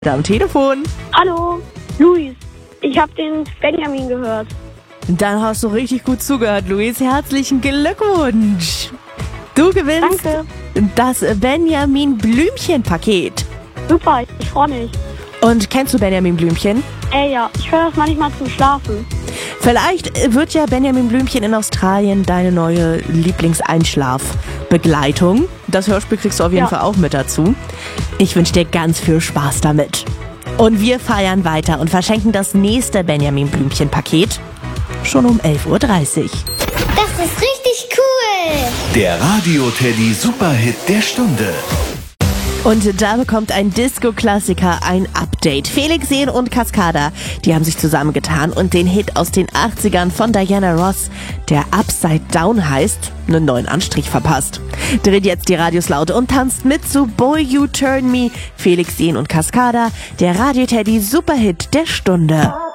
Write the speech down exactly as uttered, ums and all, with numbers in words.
Am Telefon. Hallo, Luis. Ich habe den Benjamin gehört. Dann hast du richtig gut zugehört, Luis. Herzlichen Glückwunsch. Du gewinnst Danke. das Benjamin Blümchen-Paket. Super, ich freue mich. Und kennst du Benjamin Blümchen? Ey, ja, ich höre das manchmal zum Schlafen. Vielleicht wird ja Benjamin Blümchen in Australien deine neue Lieblingseinschlafbegleitung. Das Hörspiel kriegst du auf jeden Ja. Fall auch mit dazu. Ich wünsche dir ganz viel Spaß damit. Und wir feiern weiter und verschenken das nächste Benjamin Blümchen-Paket schon um elf Uhr dreißig. Das ist richtig cool. Der Radio-Teddy Superhit der Stunde. Und da bekommt ein Disco-Klassiker ein Update. Felix Jähn und Cascada, die haben sich zusammengetan und den Hit aus den achtzigern von Diana Ross, der Upside Down heißt, einen neuen Anstrich verpasst. Dreht jetzt die Radios laut und tanzt mit zu Boy You Turn Me. Felix Jähn und Cascada, der Radio-Teddy Superhit der Stunde.